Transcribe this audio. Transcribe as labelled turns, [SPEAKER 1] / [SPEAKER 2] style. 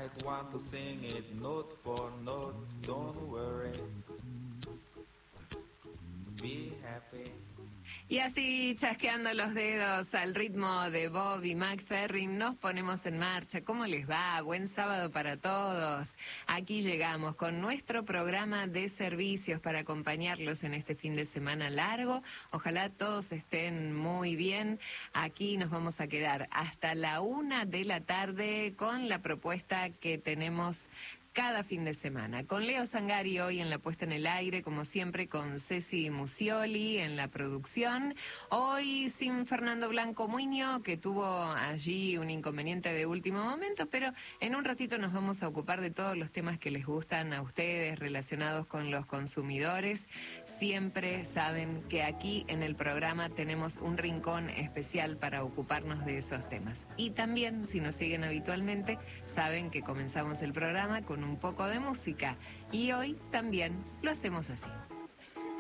[SPEAKER 1] might want to sing it note for note. Don't worry, be happy.
[SPEAKER 2] Y así, chasqueando los dedos al ritmo de Bobby McFerrin, nos ponemos en marcha. ¿Cómo les va? Buen sábado para todos. Aquí llegamos con nuestro programa de servicios para acompañarlos en este fin de semana largo. Ojalá todos estén muy bien. Aquí nos vamos a quedar hasta la 1 de la tarde con la propuesta que tenemos cada fin de semana. Con Leo Sangari hoy en la puesta en el aire, como siempre, con Ceci Musioli en la producción. Hoy sin Fernando Blanco Muño, que tuvo allí un inconveniente de último momento, pero en un ratito nos vamos a ocupar de todos los temas que les gustan a ustedes relacionados con los consumidores. Siempre saben que aquí en el programa tenemos un rincón especial para ocuparnos de esos temas. Y también, si nos siguen habitualmente, saben que comenzamos el programa con un poco de música y hoy también lo hacemos así.